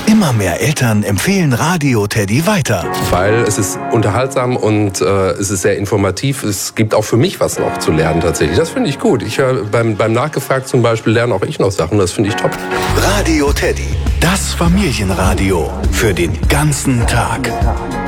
Immer mehr Eltern empfehlen Radio Teddy weiter. Weil es ist unterhaltsam und es ist sehr informativ. Es gibt auch für mich was noch zu lernen tatsächlich. Das finde ich gut. Ich beim Nachgefragt zum Beispiel lerne auch ich noch Sachen. Das finde ich top. Radio Teddy, das Familienradio für den ganzen Tag.